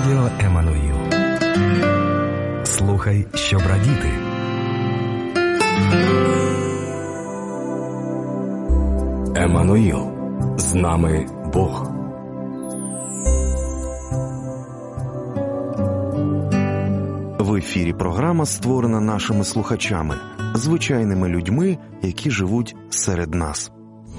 Радіо Еммануїл. Слухай, щоб радіти. Еммануїл. З нами Бог. В ефірі програма створена нашими слухачами, звичайними людьми, які живуть серед нас.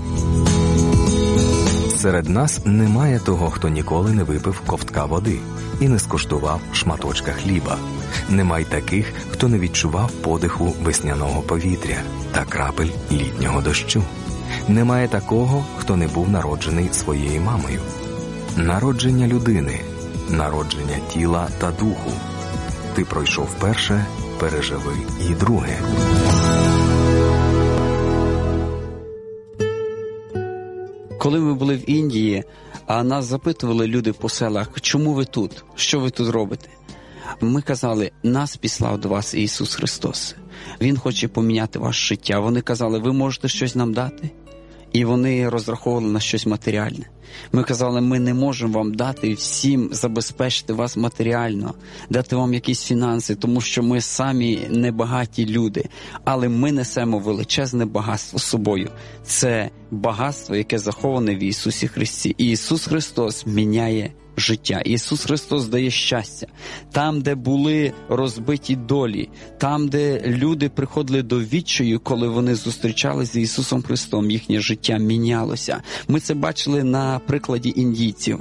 Серед нас немає того, хто ніколи не випив ковтка води і не скуштував шматочка хліба. Немає таких, хто не відчував подиху весняного повітря та крапель літнього дощу. Немає такого, хто не був народжений своєю мамою. Народження людини, народження тіла та духу. Ти пройшов перше, переживи і друге. Коли ми були в Індії, а нас запитували люди по селах, чому ви тут, що ви тут робите? Ми казали, нас післав до вас Ісус Христос. Він хоче поміняти ваше життя. Вони казали, ви можете щось нам дати? І вони розраховували на щось матеріальне. Ми казали, ми не можемо вам дати всім забезпечити вас матеріально, дати вам якісь фінанси, тому що ми самі небагаті люди. Але ми несемо величезне багатство з собою. Це багатство, яке заховане в Ісусі Христі. І Ісус Христос міняє життя. Ісус Христос дає щастя. Там, де були розбиті долі, там, де люди приходили до відчаю, коли вони зустрічалися з Ісусом Христом, їхнє життя мінялося. Ми це бачили на прикладі індійців,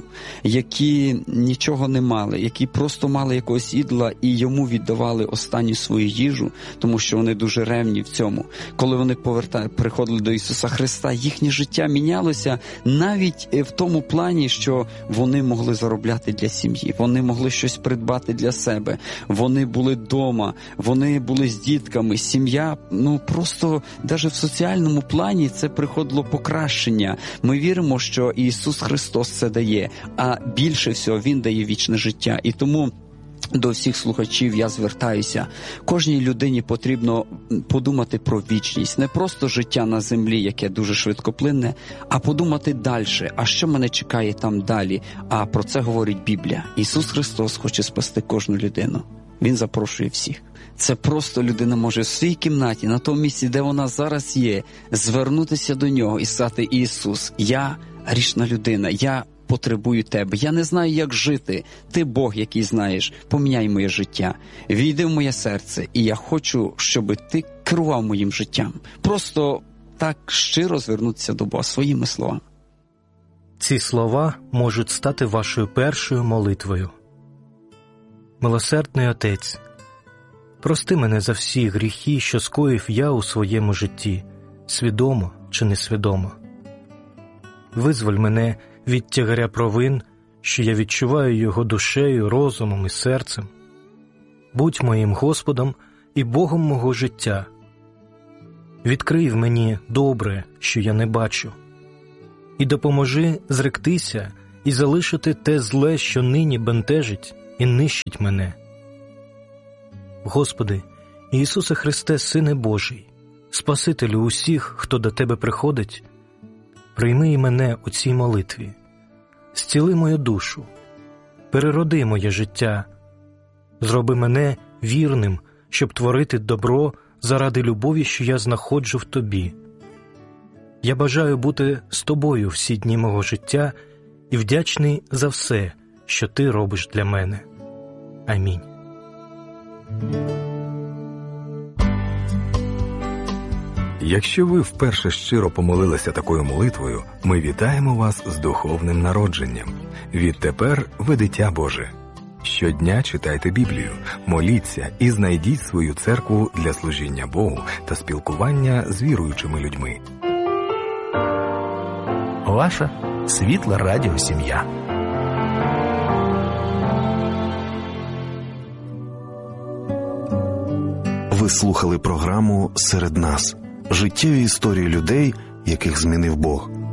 які нічого не мали, які просто мали якогось ідола і йому віддавали останню свою їжу, тому що вони дуже ревні в цьому. Коли вони приходили до Ісуса Христа, їхнє життя мінялося навіть в тому плані, що вони могли заробляти для сім'ї, вони могли щось придбати для себе, вони були вдома, вони були з дітками, сім'я, просто навіть в соціальному плані це приходило покращення. Ми віримо, що Ісус Христос це дає, а більше всього Він дає вічне життя. І тому до всіх слухачів я звертаюся. Кожній людині потрібно подумати про вічність. Не просто життя на землі, яке дуже швидкоплинне, а подумати далі. А що мене чекає там далі? А про це говорить Біблія. Ісус Христос хоче спасти кожну людину. Він запрошує всіх. Це просто людина може в своїй кімнаті, на тому місці, де вона зараз є, звернутися до Нього і сказати: Ісус, я грішна людина, я потребую Тебе. Я не знаю, як жити. Ти Бог, який знаєш. Поміняй моє життя. Війди в моє серце. І я хочу, щоб Ти керував моїм життям. Просто так щиро звернутися до Бога своїми словами. Ці слова можуть стати вашою першою молитвою. Милосердний Отець, прости мене за всі гріхи, що скоїв я у своєму житті, свідомо чи несвідомо. Визволь мене від тягаря провин, що я відчуваю його душею, розумом і серцем. Будь моїм Господом і Богом мого життя. Відкрий в мені добре, що я не бачу, і допоможи зректися і залишити те зле, що нині бентежить і нищить мене. Господи, Ісусе Христе, Сине Божий, Спасителю усіх, хто до Тебе приходить, прийми і мене у цій молитві, зціли мою душу, перероди моє життя, зроби мене вірним, щоб творити добро заради любові, що я знаходжу в Тобі. Я бажаю бути з Тобою всі дні мого життя і вдячний за все, що Ти робиш для мене. Амінь. Якщо ви вперше щиро помолилися такою молитвою, ми вітаємо вас з духовним народженням. Відтепер ви дитя Боже. Щодня читайте Біблію, моліться і знайдіть свою церкву для служіння Богу та спілкування з віруючими людьми. Ваша світла радіосім'я. Ви слухали програму «Серед нас» – життєві історії людей, яких змінив Бог.